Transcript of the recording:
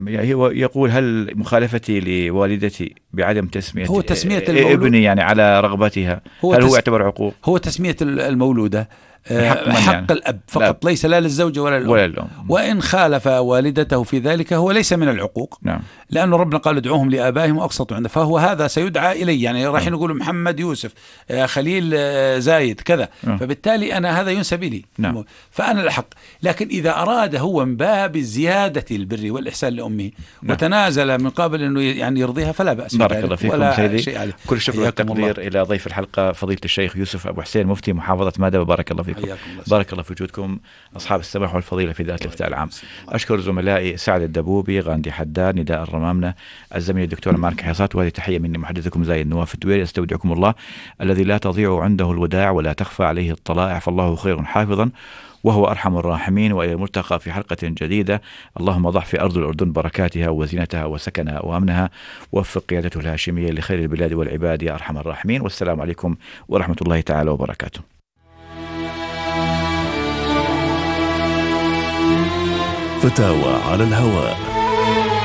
يعني هو يقول هل مخالفتي لوالدتي بعدم تسمية هو تسمية المولود ابني يعني على رغبتها هل هو يعتبر عقوق؟ هو تسمية المولودة من حق من يعني؟ حق الأب الأب فقط، ليس لا للزوجة ولا للأم. ولا الأم. وإن خالف والدته في ذلك هو ليس من العقوق. نعم. لأنه ربنا قال ادعوهم لآبائهم وأقسطوا عنده، فهو هذا سيدعى إلي، يعني راح نقول محمد يوسف خليل زايد كذا، فبالتالي أنا هذا ينسب لي. نعم. فأنا الحق. لكن إذا أراد هو من باب زيادة البر والإحسان لأمه وتنازل من قبل أنه يعني يرضيها فلا بأس. بارك الله فيكم سيدي. شيء عليه. كل الشكر والتقدير إلى ضيف الحلقة فضيلة الشيخ يوسف أبو حسين مفتي محافظة مادة، بارك الله فيكم. بارك الله في وجودكم أصحاب السماح والفضيلة في ذات الافتاء العام. أشكر زملائي سعد الدبوبي، غاندي حداد، نداء الرمامنة، الزميل الدكتور مارك حصات، وهذه تحية مني محدثكم زايد نواف الدويري. استودعكم الله الذي لا تضيع عنده الوداع ولا تخفى عليه الطلائع، فالله خير حافظا وهو أرحم الراحمين. وإلى الملتقى في حلقة جديدة. اللهم ضع في أرض الأردن بركاتها وزينتها وسكنها وأمنها، ووفق قيادته الهاشمية لخير البلاد والعباد يا أرحم الراحمين. والسلام عليكم ورحمة الله تعالى وبركاته. فتاوى على الهواء.